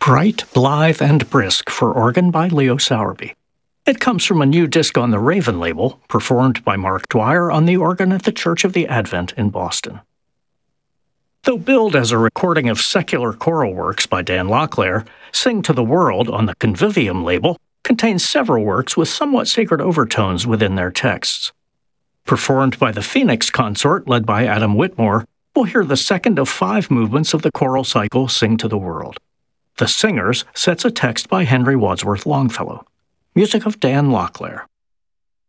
Bright, Blithe, and Brisk for organ by Leo Sowerby. It comes from a new disc on the Raven label, performed by Mark Dwyer on the organ at the Church of the Advent in Boston. Though billed as a recording of secular choral works by Dan Locklear, Sing to the World on the Convivium label contains several works with somewhat sacred overtones within their texts. Performed by the Phoenix Consort led by Adam Whitmore, we'll hear the second of 5 movements of the choral cycle Sing to the World. The Singers sets a text by Henry Wadsworth Longfellow. Music of Dan Locklear.